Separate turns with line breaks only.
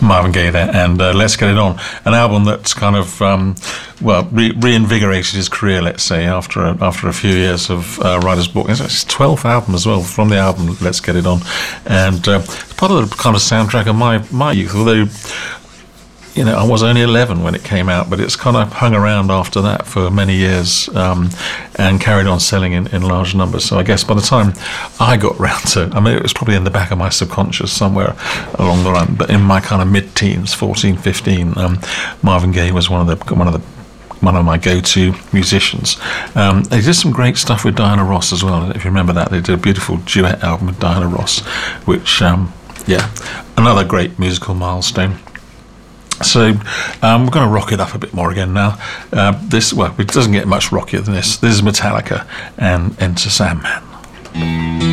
Marvin Gaye there, and Let's Get It On, an album that's kind of reinvigorated his career, let's say, after a few years of writer's block. It's his 12th album as well, from the album Let's Get It On, and it's part of the kind of soundtrack of my youth, although I was only 11 when it came out, but it's kind of hung around after that for many years, and carried on selling in large numbers. So I guess by the time I got round to, it was probably in the back of my subconscious somewhere along the line, but in my kind of mid-teens, 14, 15, Marvin Gaye was one of my go-to musicians. They did some great stuff with Diana Ross as well, if you remember that. They did a beautiful duet album with Diana Ross, which, another great musical milestone. So we're going to rock it up a bit more again now. It doesn't get much rockier than this. This is Metallica and Enter Sandman.